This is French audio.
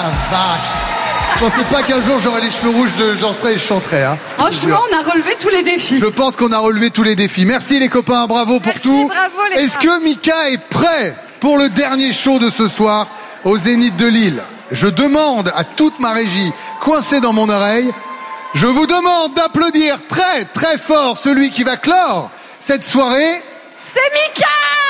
vache. Je pensais pas qu'un jour j'aurais les cheveux rouges de Jean Stray et je chanterais. Hein. Franchement, on a relevé tous les défis. Je pense qu'on a relevé tous les défis. Merci les copains, bravo pour tout. Bravo les Est-ce que Mika est prêt pour le dernier show de ce soir au Zénith de Lille? Je demande à toute ma régie, coincée dans mon oreille, je vous demande d'applaudir très très fort celui qui va clore cette soirée. C'est Mika!